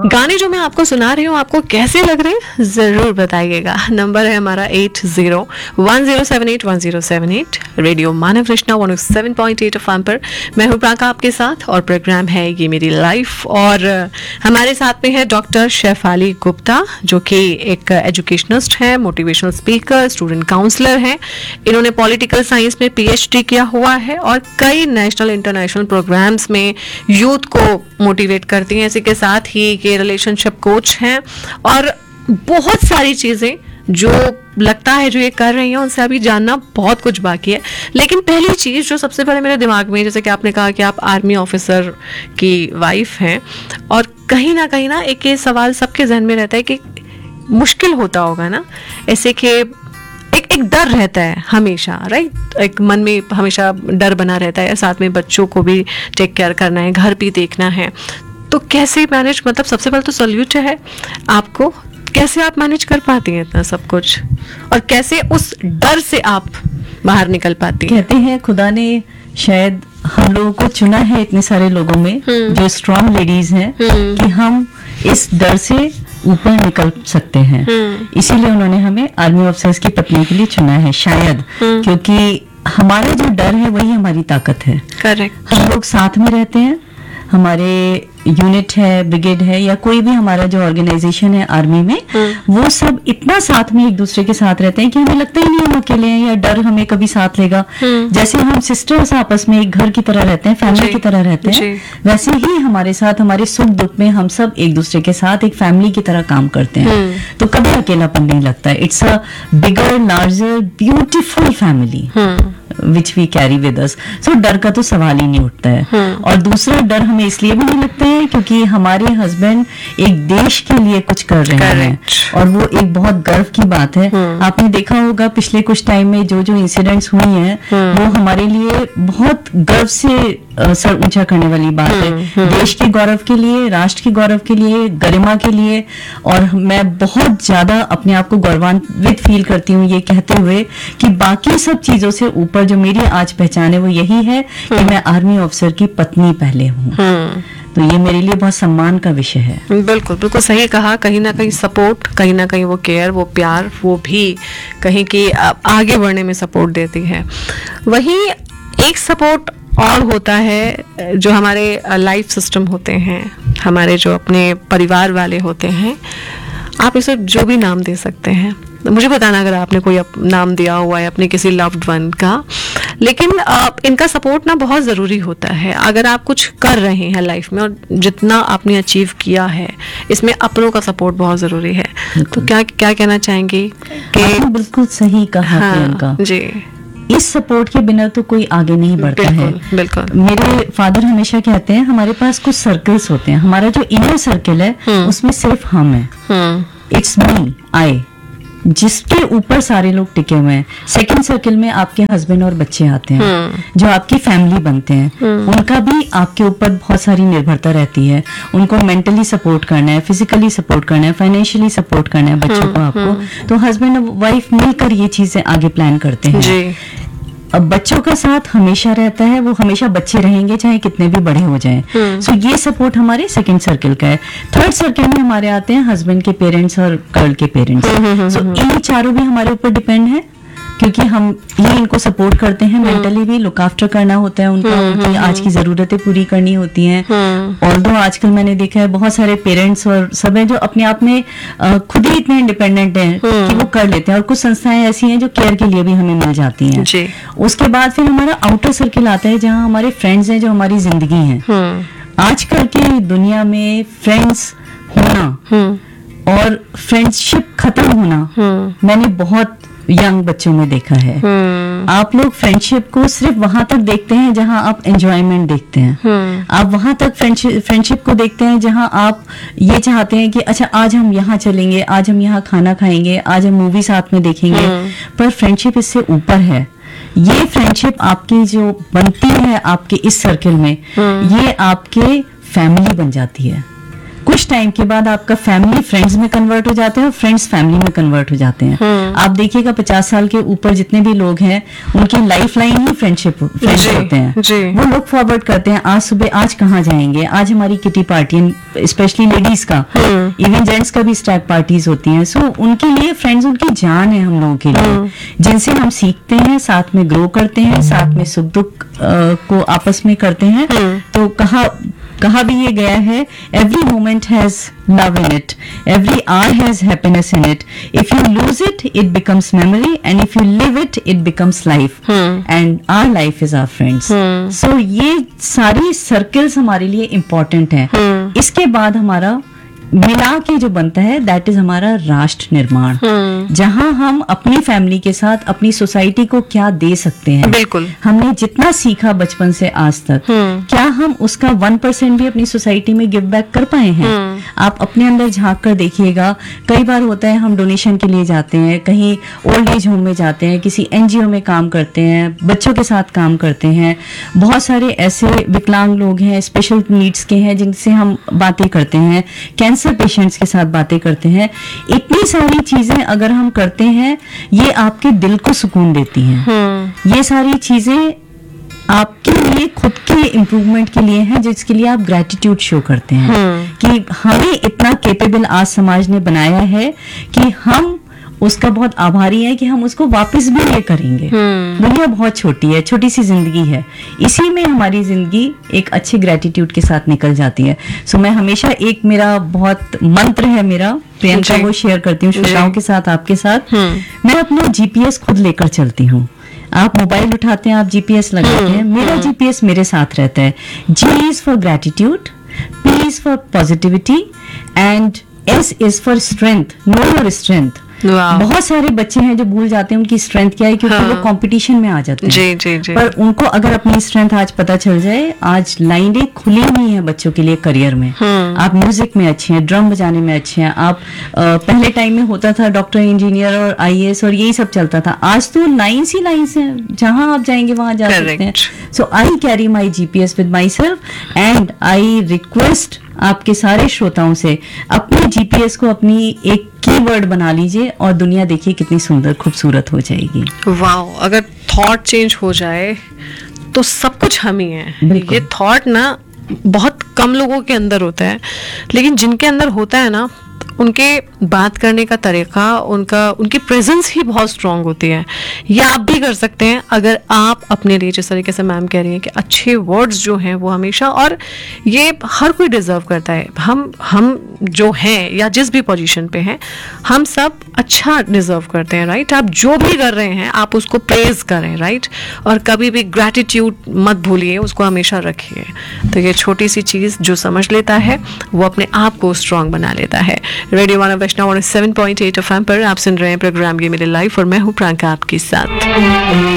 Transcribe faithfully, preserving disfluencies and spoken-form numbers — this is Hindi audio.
गाने जो मैं आपको सुना रही हूँ आपको कैसे लग रहे हैं जरूर बताइएगा। नंबर है हमारा eight zero one zero seven eight one zero seven eight. Radio मानव Krishna one seven point eight FM पर मैं हूँ प्राका आपके साथ और प्रोग्राम है ये मेरी लाइफ। और हमारे साथ में है डॉक्टर शेफाली गुप्ता जो कि एक एजुकेशनिस्ट है, मोटिवेशनल स्पीकर, स्टूडेंट काउंसलर हैं। इन्होंने पॉलिटिकल साइंस में पीएचडी किया हुआ है और कई नेशनल इंटरनेशनल प्रोग्राम्स में यूथ को मोटिवेट करती हैं। इसी के साथ ही ये रिलेशनशिप कोच हैं और बहुत सारी चीज़ें जो लगता है जो ये कर रही हैं उनसे अभी जानना बहुत कुछ बाकी है। लेकिन पहली चीज़ जो सबसे पहले मेरे दिमाग में, जैसे कि आपने कहा कि आप आर्मी ऑफिसर की वाइफ हैं और कहीं ना कहीं ना एक ये सवाल सबके जहन में रहता है कि मुश्किल होता होगा ना, ऐसे कि एक एक डर रहता है हमेशा, राइट? एक मन में हमेशा डर बना रहता है, साथ में बच्चों को भी टेक केयर करना है, घर भी देखना है। तो कैसे मैनेज, मतलब सबसे पहले तो सॉल्यूट है आपको, कैसे आप मैनेज कर पाती हैं इतना सब कुछ और कैसे उस डर से आप बाहर निकल पाती हैं? कहते हैं खुदा ने शायद हम लोगों को चुना है इतने सारे लोगों में जो स्ट्रॉन्ग लेडीज हैं कि हम इस डर से ऊपर निकल सकते हैं। इसीलिए उन्होंने हमें आर्मी ऑफिसर्स की पत्नी के लिए चुना है शायद, क्योंकि हमारा जो डर है वही हमारी ताकत है। करेक्ट। हम लोग साथ में रहते हैं, हमारे यूनिट है, ब्रिगेड है या कोई भी हमारा जो ऑर्गेनाइजेशन है आर्मी में, वो सब इतना साथ में एक दूसरे के साथ रहते हैं कि हमें लगता ही नहीं हम अकेले हैं या डर हमें कभी साथ लेगा। जैसे हम सिस्टर्स आपस में एक घर की तरह रहते हैं, फैमिली की तरह रहते हैं, वैसे ही हमारे साथ हमारे सुख दुख में हम सब एक दूसरे के साथ एक फैमिली की तरह काम करते हैं। तो कभी अकेलापन नहीं लगता है। It's a bigger, larger, beautiful family which we carry with us. सो डर का तो सवाल ही नहीं उठता है। और दूसरा डर हमें इसलिए भी नहीं लगता है क्योंकि हमारे हस्बैंड एक देश के लिए कुछ कर रहे हैं और वो एक बहुत गर्व की बात है। आपने देखा होगा पिछले कुछ टाइम में जो जो इंसिडेंट्स हुई हैं वो हमारे लिए बहुत गर्व से सर ऊंचा करने वाली बात है। देश के गौरव के लिए, राष्ट्र के गौरव के लिए, गरिमा के लिए। और मैं बहुत ज्यादा अपने आप को गौरवान्वित फील करती हूँ ये कहते हुए कि बाकी सब चीजों से ऊपर जो मेरी आज पहचान है वो यही है कि मैं आर्मी ऑफिसर की पत्नी पहले हूँ। तो ये मेरे लिए बहुत सम्मान का विषय है। बिल्कुल बिल्कुल सही कहा। कहीं ना कहीं सपोर्ट, कहीं ना कहीं वो केयर, वो प्यार, वो भी कहीं की आगे बढ़ने में सपोर्ट देती है। वहीं एक सपोर्ट और होता है जो हमारे लाइफ सिस्टम होते हैं, हमारे जो अपने परिवार वाले होते हैं, आप इसे जो भी नाम दे सकते हैं, मुझे बताना अगर आपने कोई नाम दिया हुआ है अपने किसी लव्ड वन का। लेकिन आ, इनका सपोर्ट ना बहुत ज़रूरी होता है अगर आप कुछ कर रहे हैं लाइफ में और जितना आपने अचीव किया है इसमें अपनों का सपोर्ट बहुत ज़रूरी है। तो क्या क्या कहना चाहेंगी कि बिल्कुल सही कहा। हाँ, जी, इस सपोर्ट के बिना तो कोई आगे नहीं बढ़ता है। बिल्कुल। मेरे फादर हमेशा कहते हैं हमारे पास कुछ सर्कल्स होते हैं। हमारा जो इनर सर्कल है उसमें सिर्फ हम है, इट्स मी, आई, जिसके ऊपर सारे लोग टिके हुए हैं। सेकंड सर्कल में आपके हस्बैंड और बच्चे आते हैं जो आपकी फैमिली बनते हैं। उनका भी आपके ऊपर बहुत सारी निर्भरता रहती है। उनको मेंटली सपोर्ट करना है, फिजिकली सपोर्ट करना है, फाइनेंशियली सपोर्ट करना है बच्चों को आपको। तो हस्बैंड और वाइफ मिलकर ये चीजें आगे प्लान करते हैं जी। अब बच्चों का साथ हमेशा रहता है, वो हमेशा बच्चे रहेंगे चाहे कितने भी बड़े हो जाएं। सो so, ये सपोर्ट हमारे सेकंड सर्कल का है। थर्ड सर्कल में हमारे आते हैं हस्बैंड के पेरेंट्स और गर्ल के पेरेंट्स। सो so, इन चारों भी हमारे ऊपर डिपेंड है क्योंकि हम ये इनको सपोर्ट करते हैं, मेंटली भी लुक आफ्टर करना होता है उनका, उनकी आज की जरूरतें पूरी करनी होती हैं। ऑल्दो आजकल मैंने देखा है बहुत सारे पेरेंट्स और सब हैं जो अपने आप में खुद ही इतने इंडिपेंडेंट हैं कि वो कर लेते हैं। और कुछ संस्थाएं ऐसी हैं जो केयर के लिए भी हमें मिल जाती हैं जी। उसके बाद फिर हमारा आउटर सर्किल आता है जहाँ हमारे फ्रेंड्स हैं जो हमारी जिंदगी हैं। आजकल की दुनिया में फ्रेंड्स होना और फ्रेंडशिप खत्म होना मैंने बहुत यंग बच्चों में देखा है। hmm. आप लोग फ्रेंडशिप को सिर्फ वहां तक देखते हैं जहां आप एंजॉयमेंट देखते हैं। hmm. आप वहां तक फ्रेंडशिप को देखते हैं जहां आप ये चाहते हैं कि अच्छा आज हम यहाँ चलेंगे, आज हम यहाँ खाना खाएंगे, आज हम मूवी साथ में देखेंगे। hmm. पर फ्रेंडशिप इससे ऊपर है। ये फ्रेंडशिप आपकी जो बनती है आपके इस सर्कल में, hmm. ये आपके फैमिली बन जाती है। कुछ टाइम के बाद आपका फैमिली फ्रेंड्स में कन्वर्ट हो जाते हैं और फ्रेंड्स फैमिली में कन्वर्ट हो जाते हैं। आप देखिएगा पचास साल के ऊपर जितने भी लोग हैं उनकी लाइफ लाइन ही फ्रेंडशिप फ्रेंड्स होते हैं। वो लुक फॉरवर्ड करते हैं, आज सुबह आज कहाँ जाएंगे, आज हमारी किटी पार्टी, स्पेशली लेडीज का, इवन जेंट्स का भी स्टैग पार्टीज होती हैं। सो so, उनके लिए फ्रेंड्स उनकी जान है हम लोगों के लिए, जिनसे हम सीखते हैं, साथ में ग्रो करते हैं, साथ में सुख दुख को आपस में करते हैं। तो कहा कहा भी ये गया है, every moment has love in it, every hour has happiness in it, if you lose it it becomes memory, and if you live it it becomes life, and our life is our friends. सो ये सारी सर्कल्स हमारे लिए इम्पोर्टेंट हैं। इसके बाद हमारा मिला के जो बनता है दैट इज हमारा राष्ट्र निर्माण, जहां हम अपनी फैमिली के साथ अपनी सोसाइटी को क्या दे सकते हैं। बिल्कुल, हमने जितना सीखा बचपन से आज तक, क्या हम उसका वन परसेंट भी अपनी सोसाइटी में गिव बैक कर पाए हैं? आप अपने अंदर झांक कर देखिएगा। कई बार होता है हम डोनेशन के लिए जाते हैं, कहीं ओल्ड एज होम में जाते हैं, किसी एनजीओ में काम करते हैं, बच्चों के साथ काम करते हैं। बहुत सारे ऐसे विकलांग लोग हैं, स्पेशल नीड्स के हैं, जिनसे हम बातें करते हैं, कैंसर पेशेंट्स के साथ बातें करते हैं। इतनी सारी चीजें अगर हम करते हैं, ये आपके दिल को सुकून देती हैं। ये सारी चीजें आपके लिए खुद के इम्प्रूवमेंट के लिए हैं, जिसके लिए आप ग्रेटिट्यूड शो करते हैं कि हमें इतना केपेबल आज समाज ने बनाया है कि हम उसका बहुत आभारी है कि हम उसको वापस भी ये करेंगे। दुनिया बहुत छोटी है, छोटी सी जिंदगी है, इसी में हमारी जिंदगी एक अच्छे ग्रेटिट्यूड के साथ निकल जाती है। सो मैं हमेशा एक मेरा बहुत मंत्र है मेरा, प्रियंका, वो शेयर करती हूँ श्रोताओं के साथ, आपके साथ। मैं अपना जीपीएस खुद लेकर चलती हूँ। आप मोबाइल उठाते हैं, आप जीपीएस लगाते हैं, मेरा जीपीएस मेरे साथ रहता है। जी is for gratitude, P is for positivity, and S is for strength. Know your strength. बहुत सारे बच्चे हैं जो भूल जाते हैं उनकी स्ट्रेंथ क्या है, क्योंकि हाँ। वो कंपटीशन में आ जाते हैं। जी, जी, जी। पर उनको अगर अपनी स्ट्रेंथ आज पता चल जाए, आज लाइनें खुली हुई हैं बच्चों के लिए करियर में। आप म्यूजिक में अच्छे हैं, ड्रम बजाने में अच्छे हैं, आप आ, पहले टाइम में होता था डॉक्टर, इंजीनियर और आईएएस और यही सब चलता था। आज तो लाइन्स ही लाइन्स हैं, जहां आप जाएंगे वहां जा सकते हैं। सो I carry my GPS with my self, and I request आपके सारे श्रोताओं से अपने जीपीएस को अपनी एक कीवर्ड बना लीजिए, और दुनिया देखिए कितनी सुंदर खूबसूरत हो जाएगी। वाह, अगर थॉट चेंज हो जाए तो सब कुछ हम ही है। ये थॉट ना बहुत कम लोगों के अंदर होता है, लेकिन जिनके अंदर होता है ना, उनके बात करने का तरीका, उनका उनकी प्रेजेंस ही बहुत स्ट्रांग होती है। ये आप भी कर सकते हैं अगर आप अपने लिए, जिस तरीके से मैम कह रही हैं कि अच्छे वर्ड्स जो हैं वो हमेशा, और ये हर कोई डिजर्व करता है। हम हम जो हैं या जिस भी पोजीशन पे हैं, हम सब अच्छा डिजर्व करते हैं, राइट। आप जो भी कर रहे हैं आप उसको प्रेज करें, राइट, और कभी भी ग्रैटिट्यूड मत भूलिए, उसको हमेशा रखिए। तो ये छोटी सी चीज़ जो समझ लेता है वो अपने आप को स्ट्रांग बना लेता है। रेडियो मानव वैष्णव one seven point eight F M पर आप सुन रहे हैं प्रोग्राम ये मेरी लाइफ, और मैं हूँ प्रियंका आपके साथ।